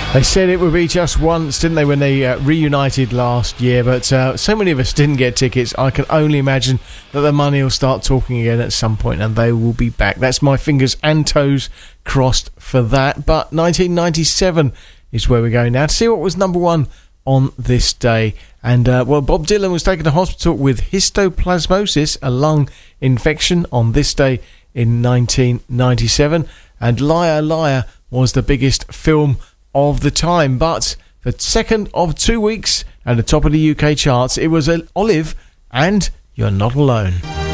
They said it would be just once, didn't they, when they reunited last year, but so many of us didn't get tickets. I can only imagine that the money will start talking again at some point, and they will be back. That's my fingers and toes crossed for that. But 1997 is where we're going now to see what was number one on this day. And Bob Dylan was taken to hospital with histoplasmosis, a lung infection, on this day in 1997. And Liar Liar was the biggest film of the time, but the second of 2 weeks at the top of the UK charts, it was Olive and You're Not Alone.